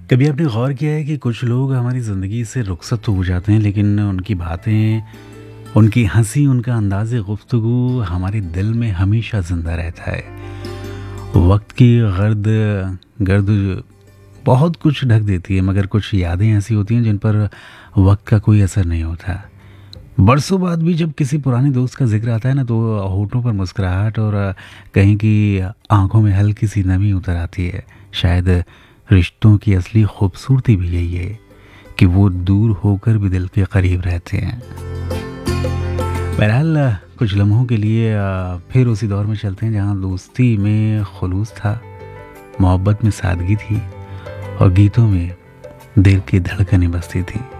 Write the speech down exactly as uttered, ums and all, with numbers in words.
कभी आपने गौर किया है कि कुछ लोग हमारी ज़िंदगी से रुखसत तो हो जाते हैं, लेकिन उनकी बातें, उनकी हंसी, उनका अंदाज़ गुफ्तगू हमारे दिल में हमेशा ज़िंदा रहता है। वक्त की गर्द गर्द बहुत कुछ ढक देती है, मगर कुछ यादें ऐसी होती हैं जिन पर वक्त का कोई असर नहीं होता। बरसों बाद भी जब किसी पुराने दोस्त का जिक्र आता है ना, तो होठों पर मुस्कुराहट और कहीं की आंखों में हल्की सी नमी उतर आती है। शायद रिश्तों की असली खूबसूरती भी यही है कि वो दूर होकर भी दिल के करीब रहते हैं। बहरहाल, कुछ लम्हों के लिए आ, फिर उसी दौर में चलते हैं जहाँ दोस्ती में खुलूस था, मोहब्बत में सादगी थी और गीतों में दिल की धड़कनें बसती थी।